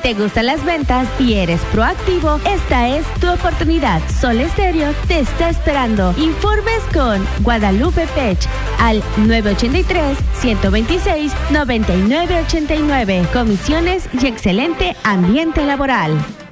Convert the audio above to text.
¿Te gustan las ventas y eres proactivo? Esta es tu oportunidad. Sol Estéreo te está esperando. Informes con Guadalupe Pech al 983-126-9989. Comisiones y excelente ambiente laboral.